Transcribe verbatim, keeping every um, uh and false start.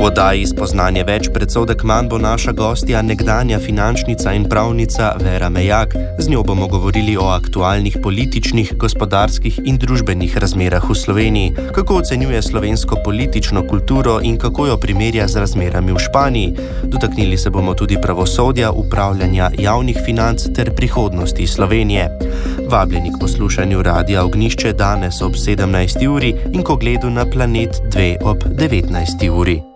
V oddaji Spoznanje več predsodek manj bo naša gostja nekdanja finančnica in pravnica Vera Mejak. Z njo bomo govorili o aktualnih političnih, gospodarskih in družbenih razmerah v Sloveniji, kako ocenjuje slovensko politično kulturo in kako jo primerja z razmerami v Španiji. Dotaknili se bomo tudi pravosodja, upravljanja javnih financ ter prihodnosti Slovenije. Vabljeni k poslušanju Radia Ognjišče danes ob sedemnajsti uri in k ogledu na Planet dve ob devetnajsti uri.